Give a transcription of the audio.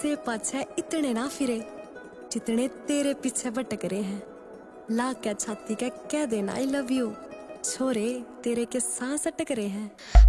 से पाछे इतने ना फिरे जितने तेरे पीछे भटक रहे हैं। ला क्या छाती के कह देना आई लव यू, छोरे तेरे के सांस अटक रहे हैं।